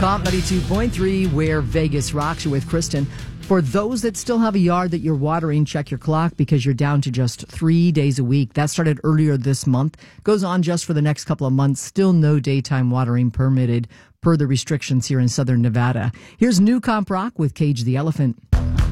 Comp 92.3, where Vegas rocks. You with Kristen. For those that still have a yard that you're watering, check your clock because you're down to just 3 days a week. That started earlier this month. Goes on just for the next couple of months. Still no daytime watering permitted per the restrictions here in southern Nevada. Here's New Comp Rock with Cage the Elephant.